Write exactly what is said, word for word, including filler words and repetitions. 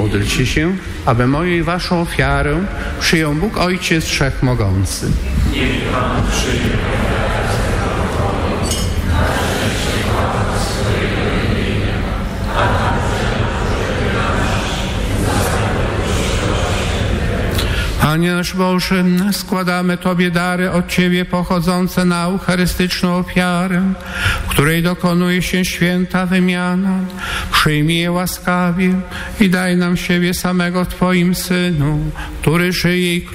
Módlcie się, aby moją i waszą ofiarę przyjął Bóg Ojciec Wszechmogący. Niech Pan przyjmie Panie nasz Boże, składamy Tobie dary od Ciebie pochodzące na eucharystyczną ofiarę, w której dokonuje się święta wymiana. Przyjmij je łaskawie i daj nam siebie samego w Twoim Synu, który żyje i